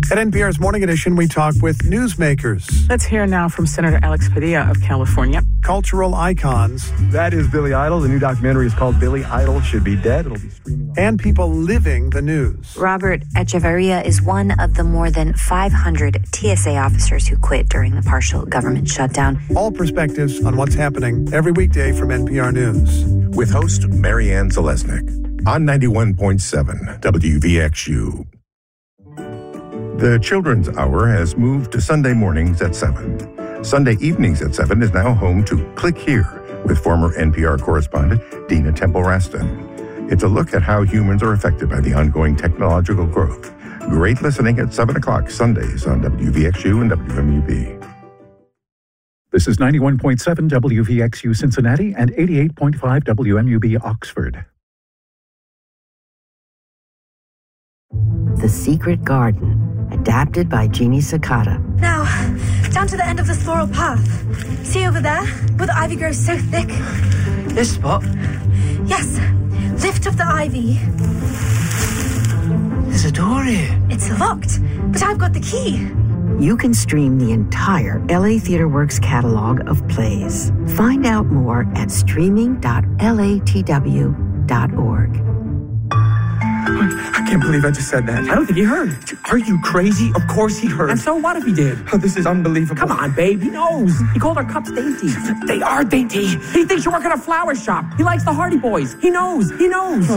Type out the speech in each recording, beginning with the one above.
At NPR's Morning Edition, we talk with newsmakers. Let's hear now from Senator Alex Padilla of California. Cultural icons. That is Billy Idol. The new documentary is called Billy Idol Should Be Dead. It'll be streaming. And people living the news. Robert Echeverria is one of the more than 500 TSA officers who quit during the partial government shutdown. All perspectives on what's happening every weekday from NPR News. With host Marianne Zalesnik on 91.7 WVXU. The Children's Hour has moved to Sunday mornings at 7. Sunday evenings at 7 is now home to Click Here with former NPR correspondent Dina Temple-Raston. It's a look at how humans are affected by the ongoing technological growth. Great listening at 7 o'clock Sundays on WVXU and WMUB. This is 91.7 WVXU Cincinnati and 88.5 WMUB Oxford. The Secret Garden, adapted by Jeannie Sakata. Now, down to the end of this floral path. See over there, where the ivy grows so thick? This spot? Yes. Lift up the ivy. There's a door here. It's locked, but I've got the key. You can stream the entire LA Theatre Works catalog of plays. Find out more at streaming.latw.org. I can't believe I just said that. I don't think he heard. Are you crazy? Of course he heard. And so what if he did? Oh, this is unbelievable. Come on, babe. He knows. He called our cups dainty. They are dainty. He thinks you work at a flower shop. He likes the Hardy Boys. He knows. He knows.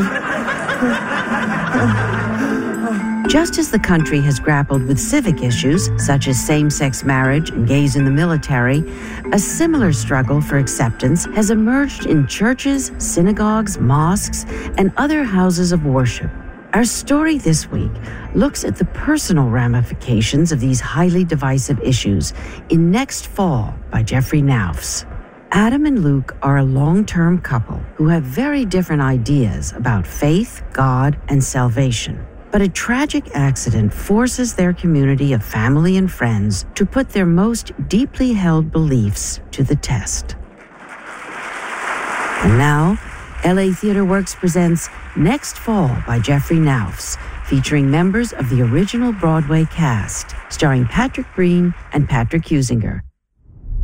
Just as the country has grappled with civic issues, such as same-sex marriage and gays in the military, a similar struggle for acceptance has emerged in churches, synagogues, mosques, and other houses of worship. Our story this week looks at the personal ramifications of these highly divisive issues in Next Fall by Jeffrey Naufs. Adam and Luke are a long-term couple who have very different ideas about faith, God, and salvation. But a tragic accident forces their community of family and friends to put their most deeply held beliefs to the test. And now, LA Theatre Works presents Next Fall by Jeffrey Naufs, featuring members of the original Broadway cast, starring Patrick Green and Patrick Husinger.